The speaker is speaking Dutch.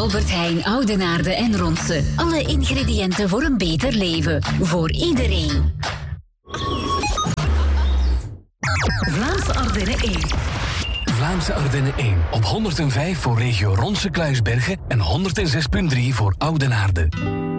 Albert Heijn, Oudenaarde en Ronse. Alle ingrediënten voor een beter leven. Voor iedereen. Vlaamse Ardennen 1. Vlaamse Ardennen 1 op 105 voor regio Ronse-Kluisbergen en 106.3 voor Oudenaarde.